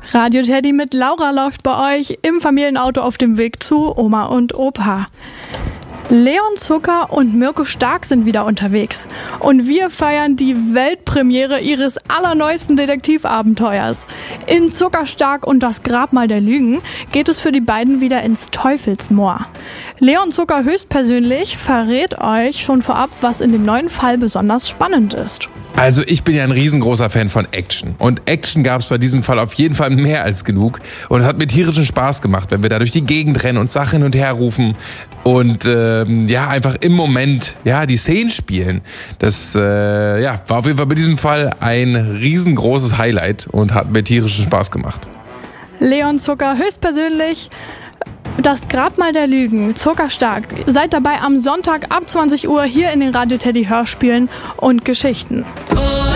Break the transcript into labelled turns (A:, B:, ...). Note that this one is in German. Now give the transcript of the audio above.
A: Radio Teddy mit Laura läuft bei euch im Familienauto auf dem Weg zu Oma und Opa. Leon Zucker und Mirko Stark sind wieder unterwegs. Und wir feiern die Weltpremiere ihres allerneuesten Detektivabenteuers. In Zucker, Stark und das Grabmal der Lügen geht es für die beiden wieder ins Teufelsmoor. Leon Zucker höchstpersönlich verrät euch schon vorab, was in dem neuen Fall besonders spannend ist.
B: Also ich bin ja ein riesengroßer Fan von Action. Und Action gab es bei diesem Fall auf jeden Fall mehr als genug. Und es hat mir tierischen Spaß gemacht, wenn wir da durch die Gegend rennen und Sachen hin und her rufen. Und einfach im Moment die Szenen spielen. Das war auf jeden Fall bei diesem Fall ein riesengroßes Highlight und hat mir tierischen Spaß gemacht.
A: Leon Zucker höchstpersönlich. Das Grabmal der Lügen, Zuckerstark. Seid dabei am Sonntag ab 20 Uhr hier in den Radio Teddy Hörspielen und Geschichten.